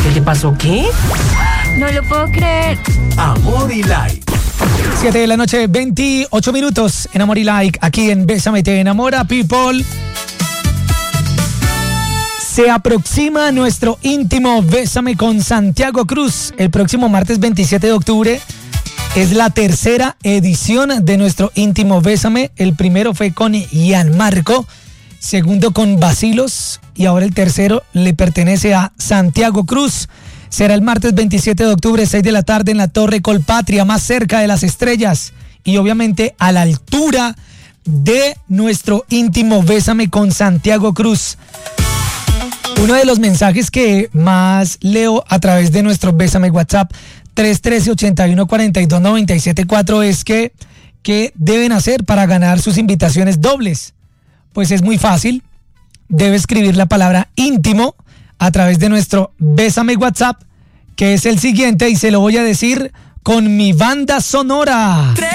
¿Qué te pasó? ¿Qué? No lo puedo creer. Amor y Like. 7 de la noche, 28 minutos en Amor y Like, aquí en Bésame Te Enamora, people. Se aproxima nuestro íntimo Bésame con Santiago Cruz. El próximo martes 27 de octubre es la tercera edición de nuestro íntimo Bésame. El primero fue con Gianmarco, segundo con Basilos y ahora el tercero le pertenece a Santiago Cruz. Será el martes 27 de octubre, 6 de la tarde en la Torre Colpatria, más cerca de las estrellas y obviamente a la altura de nuestro íntimo Bésame con Santiago Cruz. Uno de los mensajes que más leo a través de nuestro Bésame WhatsApp 313-8142-974 es que ¿qué deben hacer para ganar sus invitaciones dobles? Pues es muy fácil, debe escribir la palabra íntimo a través de nuestro Bésame WhatsApp, que es el siguiente y se lo voy a decir con mi banda sonora.